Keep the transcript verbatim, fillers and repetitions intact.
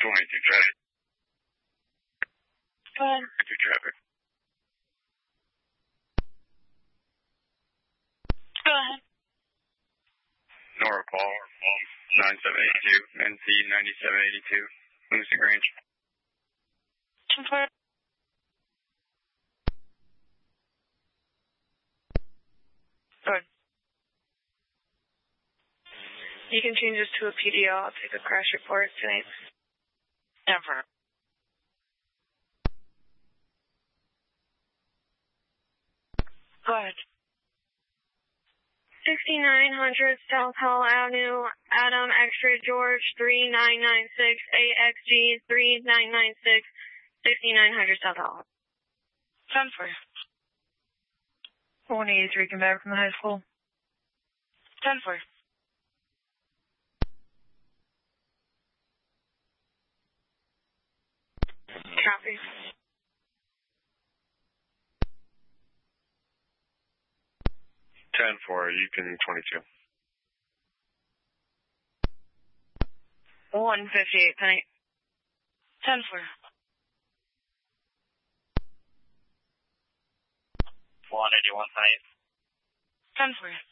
twenty-two traffic. Go ahead. twenty-two traffic. Go ahead. Nora Paul, nine seven eight two, N C ninety-seven eighty-two, Lucy Grange. ten four. Good. You can change this to a P D O. I'll take a crash report tonight. Never. Go ahead. sixty-nine hundred South Hall Avenue, Adam X-ray George, three nine nine six, A X G, three nine nine six, sixty-nine hundred South Hall. ten four. one eighty-three, come back from the high school. ten four. Copy. ten four, you can twenty-two. one fifty-eight, Penny. ten four. one eighty-one, Penny. ten four.